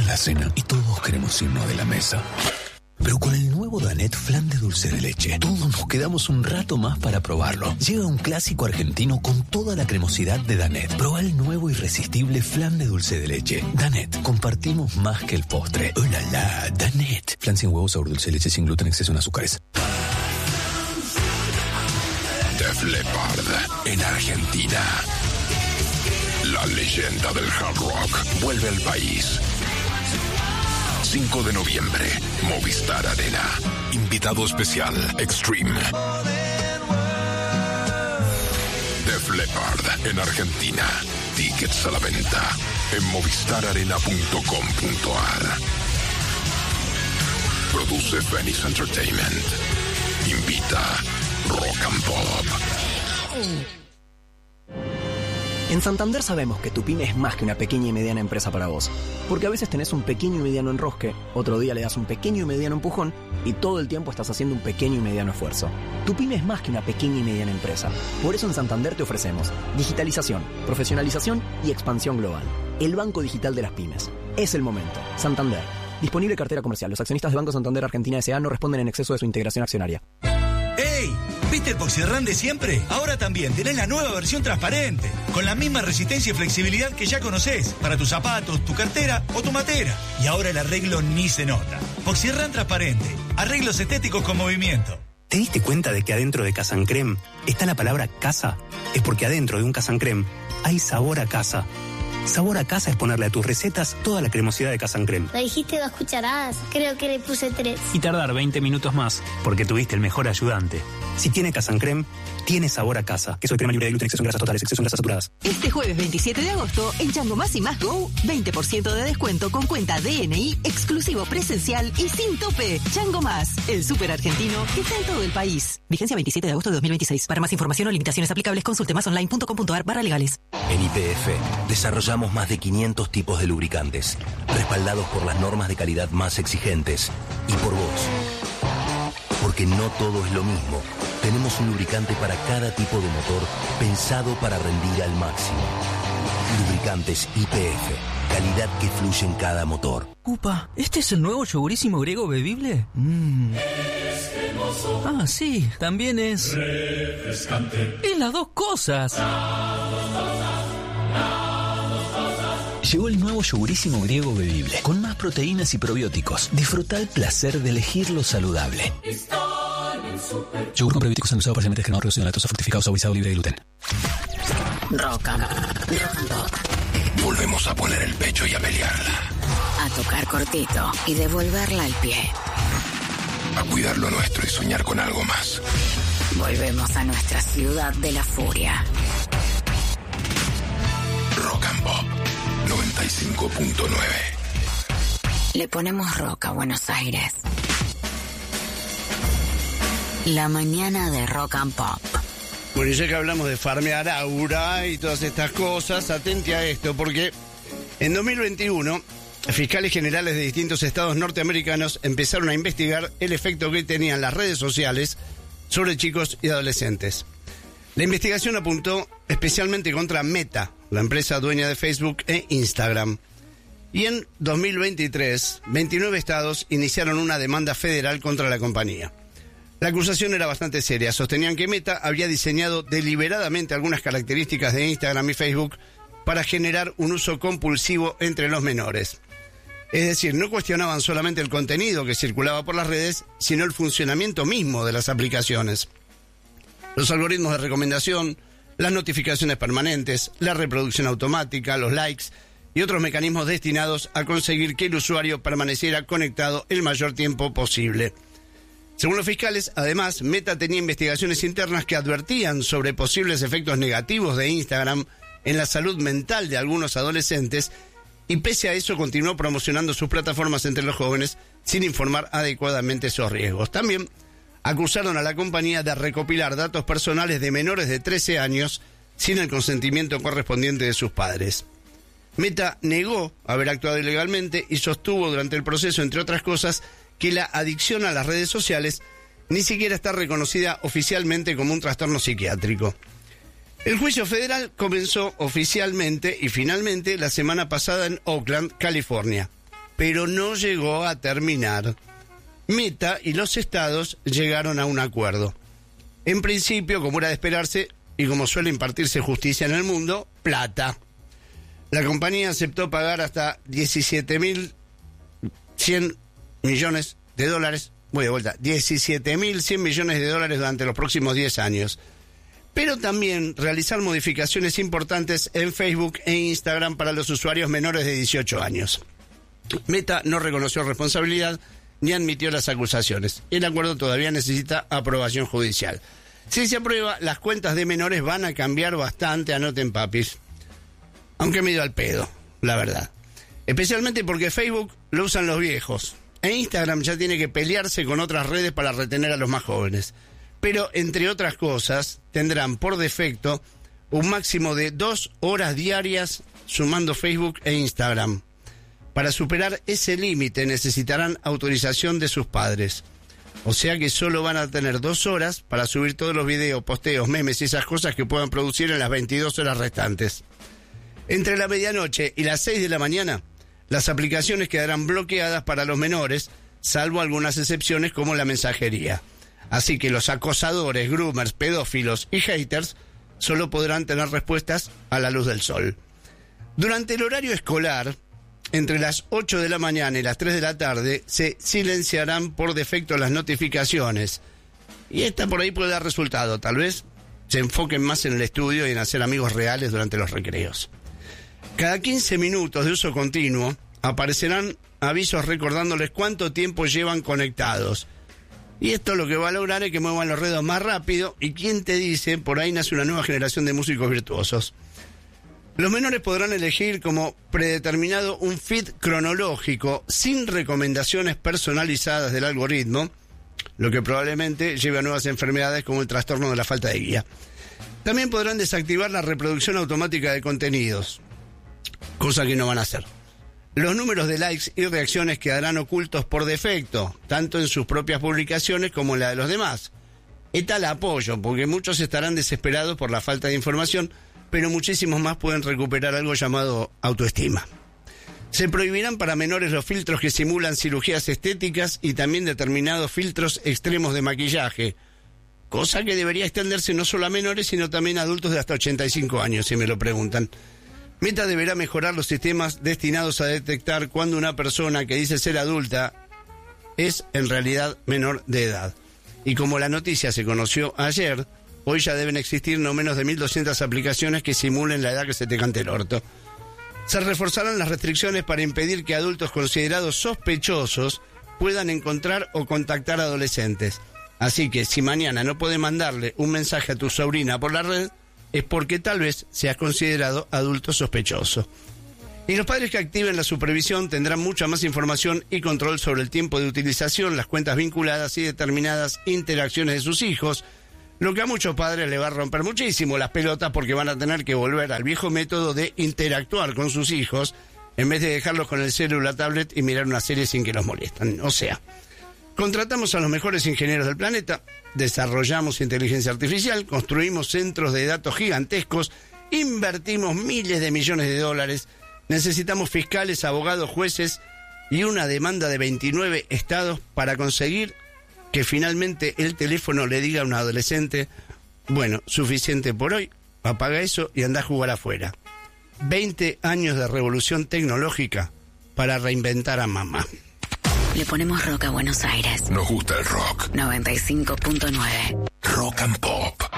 la cena y todos queremos irnos de la mesa. Pero con el nuevo Danet Flan de dulce de leche, todos nos quedamos un rato más para probarlo. Llega un clásico argentino con toda la cremosidad de Danet. Proba el nuevo irresistible Flan de dulce de leche. Danet, compartimos más que el postre. ¡Oh, la, la! Danet. Flan sin huevos, sabor dulce de leche, sin gluten, exceso en azúcares. Def Leppard en Argentina. La leyenda del hard rock vuelve al país. 5 de noviembre, Movistar Arena. Invitado especial, Extreme. Def Leppard en Argentina. Tickets a la venta en movistararena.com.ar. Produce Phoenix Entertainment. Invita Rock and Pop. En Santander sabemos que tu pyme es más que una pequeña y mediana empresa para vos. Porque a veces tenés un pequeño y mediano enrosque, otro día le das un pequeño y mediano empujón y todo el tiempo estás haciendo un pequeño y mediano esfuerzo. Tu pyme es más que una pequeña y mediana empresa. Por eso en Santander te ofrecemos digitalización, profesionalización y expansión global. El banco digital de las pymes. Es el momento. Santander. Disponible cartera comercial. Los accionistas de Banco Santander Argentina S.A. no responden en exceso de su integración accionaria. ¡Ey! ¿Viste el Poxirrán de siempre? Ahora también tenés la nueva versión transparente, con la misma resistencia y flexibilidad que ya conocés, para tus zapatos, tu cartera o tu matera. Y ahora el arreglo ni se nota. Poxirrán transparente, arreglos estéticos con movimiento. ¿Te diste cuenta de que adentro de Casa Creme está la palabra casa? Es porque adentro de un Casa Creme hay sabor a casa. Sabor a casa es ponerle a tus recetas toda la cremosidad de Casa Creme. Me dijiste 2 cucharadas, creo que le puse 3. Y tardar 20 minutos más, porque tuviste el mejor ayudante. Si tiene Casa Creme, tiene sabor a casa. Queso de crema libre de gluten, exceso en grasas totales, exceso en grasas saturadas. Este jueves 27 de agosto, en Chango Más y Más Go, 20% de descuento con cuenta DNI, exclusivo presencial y sin tope. Chango Más, el súper argentino que está en todo el país. Vigencia 27 de agosto de 2026. Para más información o limitaciones aplicables, consulte másonline.com.ar/legales. En YPF desarrollamos más de 500 tipos de lubricantes, respaldados por las normas de calidad más exigentes y por vos. Porque no todo es lo mismo. Tenemos un lubricante para cada tipo de motor, pensado para rendir al máximo. Lubricantes YPF, calidad que fluye en cada motor. Upa, ¿este es el nuevo yogurísimo griego bebible? Ah, sí, también es refrescante. Y las dos cosas. Llegó el nuevo yogurísimo griego bebible, con más proteínas y probióticos. Disfruta el placer de elegir lo saludable. Yogur con probióticos endulzado parcialmente descremado, reducido en lactosa, fructificado, saborizado, libre de gluten. Rock and Pop. Volvemos a poner el pecho y a pelearla. A tocar cortito y devolverla al pie. A cuidar lo nuestro y soñar con algo más. Volvemos a nuestra ciudad de la furia. Rock and Pop 95.9. Le ponemos rock a Buenos Aires. La mañana de Rock and Pop. Bueno, y ya que hablamos de farmear aura y todas estas cosas, atente a esto, porque en 2021 fiscales generales de distintos estados norteamericanos empezaron a investigar el efecto que tenían las redes sociales sobre chicos y adolescentes. La investigación apuntó especialmente contra Meta, la empresa dueña de Facebook e Instagram. Y en 2023, 29 estados iniciaron una demanda federal contra la compañía. La acusación era bastante seria. Sostenían que Meta había diseñado deliberadamente algunas características de Instagram y Facebook para generar un uso compulsivo entre los menores. Es decir, no cuestionaban solamente el contenido que circulaba por las redes, sino el funcionamiento mismo de las aplicaciones. Los algoritmos de recomendación, las notificaciones permanentes, la reproducción automática, los likes y otros mecanismos destinados a conseguir que el usuario permaneciera conectado el mayor tiempo posible. Según los fiscales, además, Meta tenía investigaciones internas que advertían sobre posibles efectos negativos de Instagram en la salud mental de algunos adolescentes y pese a eso continuó promocionando sus plataformas entre los jóvenes sin informar adecuadamente esos riesgos. También acusaron a la compañía de recopilar datos personales de menores de 13 años sin el consentimiento correspondiente de sus padres. Meta negó haber actuado ilegalmente y sostuvo durante el proceso, entre otras cosas, que la adicción a las redes sociales ni siquiera está reconocida oficialmente como un trastorno psiquiátrico. El juicio federal comenzó oficialmente y finalmente la semana pasada en Oakland, California. pero no llegó a terminar. Meta y los estados llegaron a un acuerdo. En principio, como era de esperarse, y como suele impartirse justicia en el mundo, plata. La compañía aceptó pagar hasta 17.100 millones de dólares. Voy de vuelta, 17.100 millones de dólares durante los próximos 10 años. Pero también realizar modificaciones importantes en Facebook e Instagram para los usuarios menores de 18 años. Meta no reconoció responsabilidad ni admitió las acusaciones. El acuerdo todavía necesita aprobación judicial. Si se aprueba, las cuentas de menores van a cambiar bastante, anoten papis. Aunque medio al pedo, la verdad. Especialmente porque Facebook lo usan los viejos. E Instagram ya tiene que pelearse con otras redes para retener a los más jóvenes. Pero, entre otras cosas, tendrán por defecto un máximo de 2 horas diarias sumando Facebook e Instagram. Para superar ese límite necesitarán autorización de sus padres. O sea que solo van a tener 2 horas para subir todos los videos, posteos, memes y esas cosas que puedan producir en las 22 horas restantes. Entre la medianoche y las 6 de la mañana, las aplicaciones quedarán bloqueadas para los menores, salvo algunas excepciones como la mensajería. Así que los acosadores, groomers, pedófilos y haters solo podrán tener respuestas a la luz del sol. Durante el horario escolar, entre las 8 de la mañana y las 3 de la tarde, se silenciarán por defecto las notificaciones. Y esta por ahí puede dar resultado. Tal vez se enfoquen más en el estudio y en hacer amigos reales durante los recreos. Cada 15 minutos de uso continuo aparecerán avisos recordándoles cuánto tiempo llevan conectados. Y esto lo que va a lograr es que muevan los dedos más rápido. ¿Y quién te dice? Por ahí nace una nueva generación de músicos virtuosos. Los menores podrán elegir como predeterminado un feed cronológico sin recomendaciones personalizadas del algoritmo, lo que probablemente lleve a nuevas enfermedades como el trastorno de la falta de guía. También podrán desactivar la reproducción automática de contenidos, cosa que no van a hacer. Los números de likes y reacciones quedarán ocultos por defecto, tanto en sus propias publicaciones como en la de los demás. Es tal apoyo, porque muchos estarán desesperados por la falta de información, pero muchísimos más pueden recuperar algo llamado autoestima. Se prohibirán para menores los filtros que simulan cirugías estéticas y también determinados filtros extremos de maquillaje, cosa que debería extenderse no solo a menores, sino también a adultos de hasta 85 años, si me lo preguntan. Meta deberá mejorar los sistemas destinados a detectar cuando una persona que dice ser adulta es en realidad menor de edad. Y como la noticia se conoció ayer, hoy ya deben existir no menos de 1.200 aplicaciones que simulen la edad que se te cante el orto. Se reforzarán las restricciones para impedir que adultos considerados sospechosos puedan encontrar o contactar a adolescentes. Así que si mañana no puedes mandarle un mensaje a tu sobrina por la red, es porque tal vez seas considerado adulto sospechoso. Y los padres que activen la supervisión tendrán mucha más información y control sobre el tiempo de utilización, las cuentas vinculadas y determinadas interacciones de sus hijos, lo que a muchos padres le va a romper muchísimo las pelotas porque van a tener que volver al viejo método de interactuar con sus hijos en vez de dejarlos con el celular, tablet y mirar una serie sin que los molestan. O sea, contratamos a los mejores ingenieros del planeta, desarrollamos inteligencia artificial, construimos centros de datos gigantescos, invertimos miles de millones de dólares, necesitamos fiscales, abogados, jueces y una demanda de 29 estados para conseguir que finalmente el teléfono le diga a un adolescente: bueno, suficiente por hoy, apaga eso y anda a jugar afuera. 20 años de revolución tecnológica para reinventar a mamá. Le ponemos rock a Buenos Aires. Nos gusta el rock. 95.9. Rock and Pop.